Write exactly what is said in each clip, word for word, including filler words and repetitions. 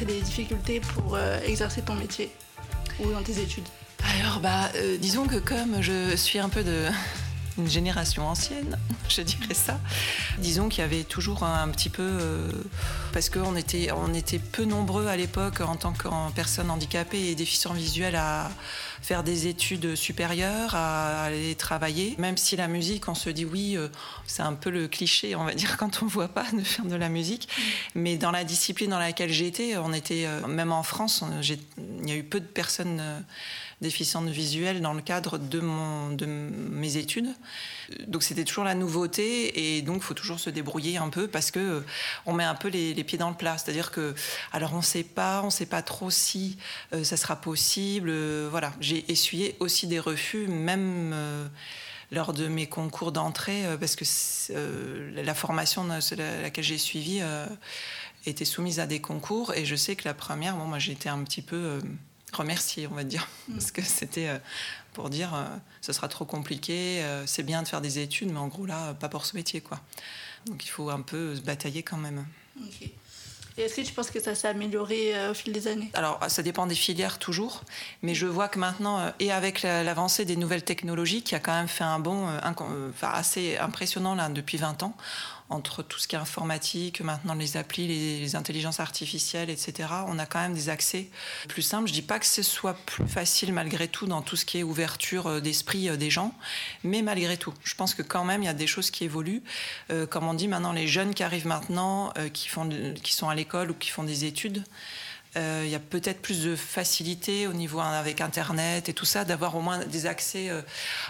Des difficultés pour euh, exercer ton métier ou dans tes études? Alors, bah, euh, disons que comme je suis un peu de... une génération ancienne, je dirais ça. Disons qu'il y avait toujours un, un petit peu... Euh, parce qu'on était, on était peu nombreux à l'époque en tant que personnes handicapées et déficients visuels à faire des études supérieures, à aller travailler. Même si la musique, on se dit oui, euh, c'est un peu le cliché, on va dire, quand on ne voit pas de faire de la musique. Mais dans la discipline dans laquelle j'étais, on était, euh, même en France, on, j'ai, il y a eu peu de personnes... Euh, déficiente visuelle dans le cadre de, mon, de mes études. Donc c'était toujours la nouveauté et donc il faut toujours se débrouiller un peu parce qu'on euh, met un peu les, les pieds dans le plat. C'est-à-dire que, alors on ne sait pas, on ne sait pas trop si euh, ça sera possible. Euh, voilà, j'ai essuyé aussi des refus, même... Euh, lors de mes concours d'entrée, euh, parce que euh, la formation à laquelle j'ai suivi euh, était soumise à des concours et je sais que la première, bon, moi j'étais un petit peu... Euh, remercier, on va dire, parce que c'était euh, pour dire euh, ce sera trop compliqué, euh, c'est bien de faire des études, mais en gros là, pas pour ce métier, quoi. Donc il faut un peu se batailler quand même. Okay. Et est-ce que tu penses que ça s'est amélioré euh, au fil des années? Alors, ça dépend des filières toujours, mais je vois que maintenant, euh, et avec la, l'avancée des nouvelles technologies, qui a quand même fait un bond euh, euh, assez impressionnant là, depuis vingt ans, entre tout ce qui est informatique, maintenant les applis, les, les intelligences artificielles, et cetera, on a quand même des accès plus simples. Je ne dis pas que ce soit plus facile malgré tout dans tout ce qui est ouverture d'esprit des gens, mais malgré tout, je pense que quand même il y a des choses qui évoluent. Euh, comme on dit maintenant, les jeunes qui arrivent maintenant, euh, qui, font de, qui sont à l'école ou qui font des études, il euh, y a peut-être plus de facilité au niveau avec Internet et tout ça, d'avoir au moins des accès euh,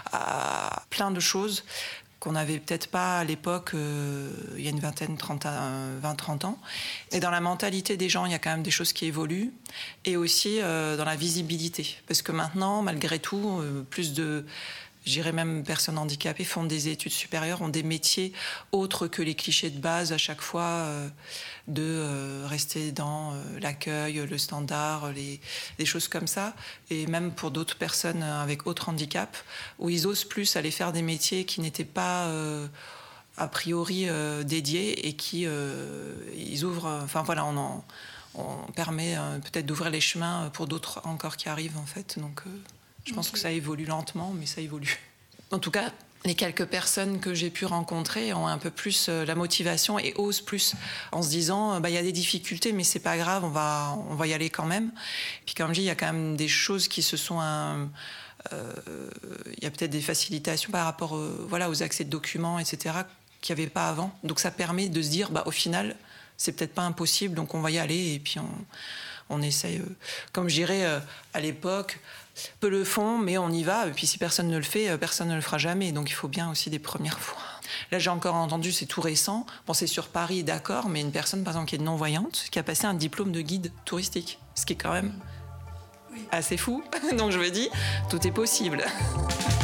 à plein de choses qu'on n'avait peut-être pas à l'époque, euh, il y a une vingtaine, trente, vingt, trente ans. Et dans la mentalité des gens, il y a quand même des choses qui évoluent. Et aussi euh, dans la visibilité. Parce que maintenant, malgré tout, euh, plus de... J'irais même personnes handicapées font des études supérieures, ont des métiers autres que les clichés de base à chaque fois, euh, de euh, rester dans euh, l'accueil, le standard, les, des choses comme ça. Et même pour d'autres personnes avec autre handicap, où ils osent plus aller faire des métiers qui n'étaient pas euh, a priori euh, dédiés et qui euh, ils ouvrent. Enfin voilà, on en, on permet euh, peut-être d'ouvrir les chemins pour d'autres encore qui arrivent en fait. Donc euh, je pense okay. que ça évolue lentement, mais ça évolue. En tout cas, les quelques personnes que j'ai pu rencontrer ont un peu plus la motivation et osent plus en se disant bah, y a des difficultés, mais c'est pas grave, on va, on va y aller quand même. Puis comme je dis, il y a quand même des choses qui se sont... Un, euh, y a peut-être des facilitations par rapport euh, voilà, aux accès de documents, et cetera, qu'il n'y avait pas avant. Donc ça permet de se dire bah, au final, c'est peut-être pas impossible, donc on va y aller et puis on, on essaye. Euh, comme je dirais euh, à l'époque... peu le font, mais on y va. Et puis si personne ne le fait, personne ne le fera jamais. Donc il faut bien aussi des premières fois. Là, j'ai encore entendu, c'est tout récent. Bon, c'est sur Paris, d'accord, mais une personne, par exemple, qui est non-voyante, qui a passé un diplôme de guide touristique. Ce qui est quand même oui. assez fou. Donc je me dis, tout est possible.